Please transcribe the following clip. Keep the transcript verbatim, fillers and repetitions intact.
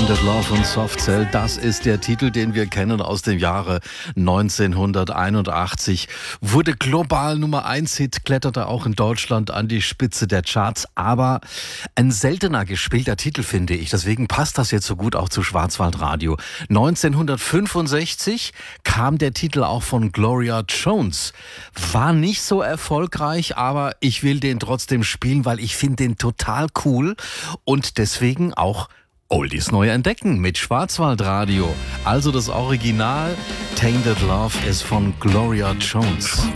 Tainted Love und Soft Cell, das ist der Titel, den wir kennen aus dem Jahre neunzehnhunderteinundachtzig. Wurde global Nummer eins Hit, kletterte auch in Deutschland an die Spitze der Charts. Aber ein seltener gespielter Titel, finde ich. Deswegen passt das jetzt so gut auch zu Schwarzwaldradio. neunzehnhundertfünfundsechzig kam der Titel auch von Gloria Jones. War nicht so erfolgreich, aber ich will den trotzdem spielen, weil ich finde den total cool und deswegen auch Oldies neu entdecken mit Schwarzwaldradio. Also das Original Tainted Love ist von Gloria Jones.